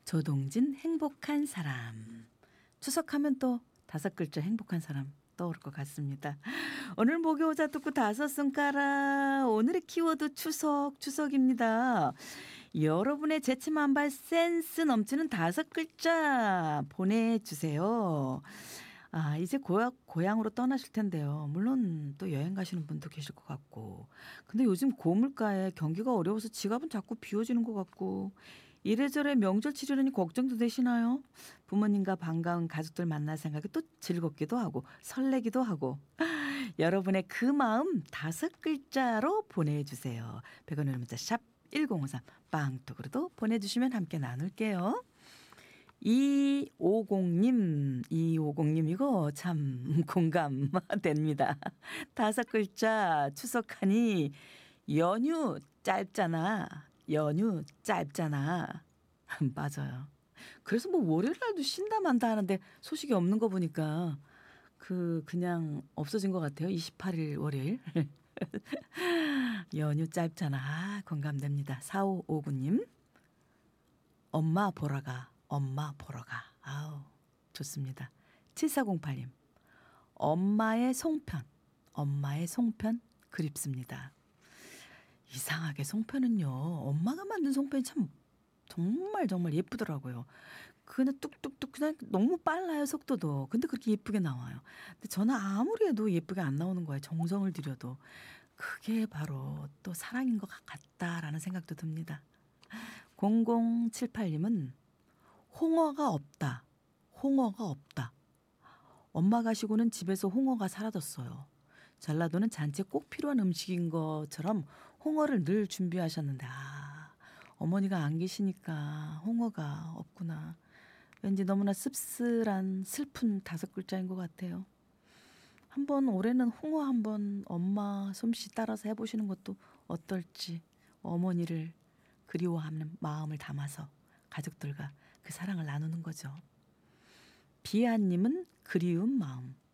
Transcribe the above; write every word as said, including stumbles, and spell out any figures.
조동진 행복한 사람. 추석하면 또 다섯 글자 행복한 사람 떠오를 것 같습니다. 오늘 목요오자 듣고 다섯 손가락. 오늘의 키워드 추석 추석입니다. 여러분의 재치만발 센스 넘치는 다섯 글자 보내주세요. 아, 이제 고향, 고향으로 떠나실 텐데요. 물론 또 여행 가시는 분도 계실 것 같고. 근데 요즘 고물가에 경기가 어려워서 지갑은 자꾸 비워지는 것 같고. 이래저래 명절 치르려니 걱정도 되시나요? 부모님과 반가운 가족들 만날 생각이 또 즐겁기도 하고 설레기도 하고. 여러분의 그 마음 다섯 글자로 보내주세요. 백 원의 문자 샵 일공오삼 빵톡으로도 보내주시면 함께 나눌게요. 이오공님, 이오공님 이거 참 공감됩니다. 다섯 글자 추석하니 연휴 짧잖아. 연휴 짧잖아. 맞아요. 그래서 뭐 월요일 날도 쉰다 만다 하는데 소식이 없는 거 보니까 그 그냥 없어진 것 같아요. 이십팔 일 월요일. 연휴 짧잖아. 아, 공감됩니다. 사오오구님. 엄마 보러 가. 엄마 보러 가. 아우, 좋습니다. 칠사공팔님. 엄마의 송편. 엄마의 송편 그립습니다. 이상하게 송편은요. 엄마가 만든 송편이 참 정말 정말 예쁘더라고요. 그냥 뚝뚝뚝 그냥 너무 빨라요, 속도도. 근데 그렇게 예쁘게 나와요. 근데 저는 아무리 해도 예쁘게 안 나오는 거예요. 정성을 들여도. 그게 바로 또 사랑인 것 같다라는 생각도 듭니다. 공공칠팔님은 홍어가 없다. 홍어가 없다. 엄마 가시고는 집에서 홍어가 사라졌어요. 전라도는 잔치에 꼭 필요한 음식인 것처럼 홍어를 늘 준비하셨는데 아, 어머니가 안 계시니까 홍어가 없구나. 왠지 너무나 씁쓸한 슬픈 다섯 글자인 것 같아요. 한번 올해는 홍어 한번 엄마 솜씨 따라서 해보시는 것도 어떨지. 어머니를 그리워하는 마음을 담아서 가족들과 그 사랑을 나누는 거죠. 비아님은 그리운 마음.